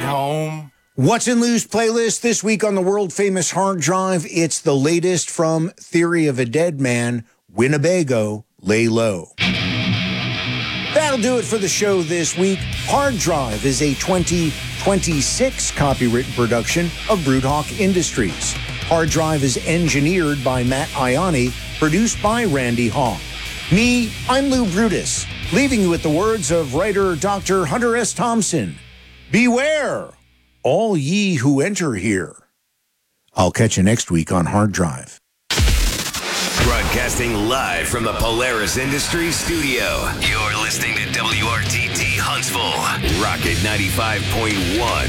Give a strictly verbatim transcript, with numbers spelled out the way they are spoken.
home. What's in Lou's playlist this week on the world-famous Hard Drive? It's the latest from Theory of a Dead Man, Winnebago, Lay Low. That'll do it for the show this week. Hard Drive is a twenty twenty-six copywritten production of Broodhawk Industries. Hard Drive is engineered by Matt Ianni, produced by Randy Hawk. Me, I'm Lou Brutus, leaving you with the words of writer Doctor Hunter S. Thompson. Beware, all ye who enter here. I'll catch you next week on Hard Drive. Broadcasting live from the Polaris Industries studio. You're listening to W R T T Huntsville, Rocket ninety-five point one.